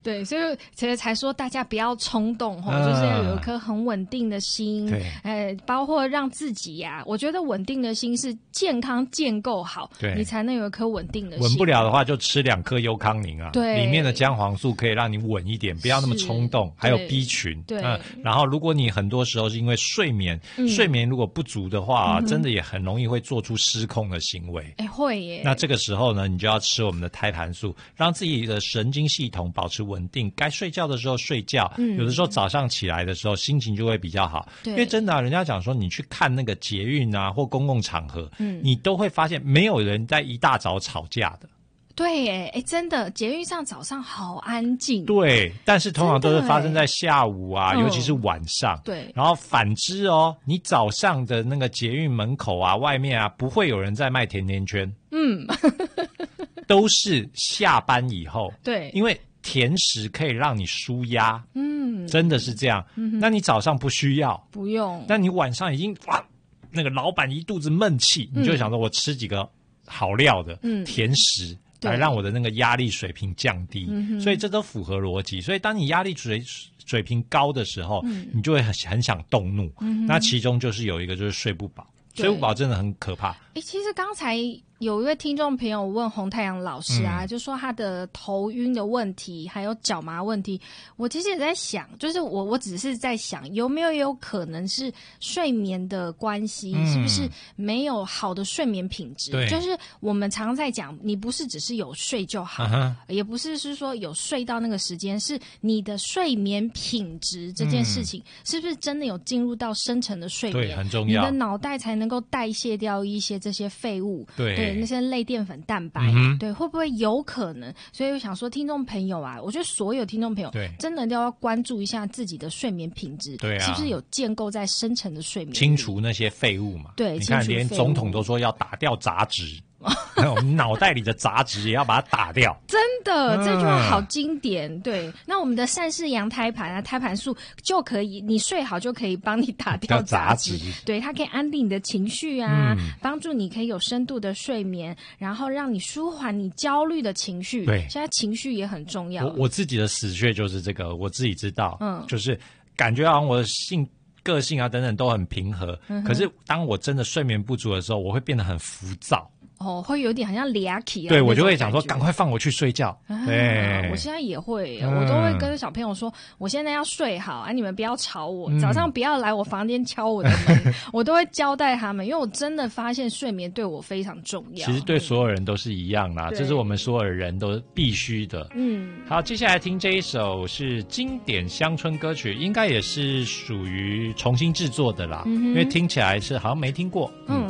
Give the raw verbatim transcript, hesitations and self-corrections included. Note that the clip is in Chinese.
对，所以其实才说大家不要冲动哈、嗯，就是要有一颗很稳定的心。对，呃，包括让自己呀、啊，我觉得稳定的心是健康建构好，对，你才能有一颗稳定的心。 稳不了的话，就吃两颗优康宁啊，对，里面的姜黄素可以让你稳一点，不要那么冲动。还有 B 群， 对、 嗯，然后如果你很多时候是因为睡眠，嗯、睡眠如果不足的话、嗯，真的也很容易会做出失控的行为。 哎，会耶。 那这个时候呢，你就要吃我们的胎盘素，让自己的神经系统保持稳定，该睡觉的时候睡觉、嗯、有的时候早上起来的时候心情就会比较好。因为真的、啊、人家讲说你去看那个捷运啊或公共场合、嗯、你都会发现没有人在一大早吵架的。 对耶，哎，真的，捷运上早上好安静。 对，但是通常都是发生在下午啊，尤其是晚上。 对， 然后反之哦，你早上的那个捷运门口啊，外面啊，不会有人在卖甜甜圈。嗯，都是下班以后。对，因为甜食可以让你舒压。嗯，真的是这样。嗯，那你早上不需要， 不用。 那你晚上已经哇，那个老板一肚子闷气，你就想说我吃几个好料的、嗯、甜食。来让我的那个压力水平降低、嗯，所以这都符合逻辑。所以当你压力水水平高的时候，嗯、你就会很很想动怒、嗯。那其中就是有一个就是睡不饱，睡不饱真的很可怕。 哎，其实刚才有一位听众朋友问洪太阳老师啊、嗯，就说他的头晕的问题，还有脚麻问题。我其实也在想，就是我我只是在想，有没有有可能是睡眠的关系、嗯，是不是没有好的睡眠品质？对，就是我们常常在讲，你不是只是有睡就好，啊、也不是是说有睡到那个时间，是你的睡眠品质这件事情、嗯，是不是真的有进入到深层的睡眠？ 对，很重要， 你的脑袋才能够代谢掉一些这些废物。 对。 对那些类淀粉蛋白、嗯，对，会不会有可能？所以我想说，听众朋友啊，我觉得所有听众朋友，对，真的都要关注一下自己的睡眠品质，对啊，是不是有建构在深层的睡眠， 清除那些废物嘛？对，你看，连总统都说要打掉杂质。我们脑袋里的杂质也要把它打掉， 真的，这句话好经典。对，那我们的善氏羊胎盘啊，胎盘素就可以，你睡好就可以帮你打掉杂质。对，它可以安定你的情绪啊，嗯、帮助你可以有深度的睡眠，然后让你舒缓你焦虑的情绪。对，现在情绪也很重要。 我我自己的死穴就是这个，我自己知道，嗯，就是感觉好像我的性。个性啊等等都很平和、嗯，可是当我真的睡眠不足的时候，我会变得很浮躁。 哦，会有点好像俩起啊。 对，我就会想说，赶快放我去睡觉。啊、对， 我现在也会、嗯，我都会跟小朋友说，我现在要睡好啊，你们不要吵我，嗯、早上不要来我房间敲我的门，我都会交代他们，因为我真的发现睡眠对我非常重要。 其实对所有人都是一样啦，这是我们所有人都必须的。嗯，好，接下来听这一首是经典乡村歌曲，应该也是属于重新制作的啦，嗯、因为听起来是好像没听过。嗯。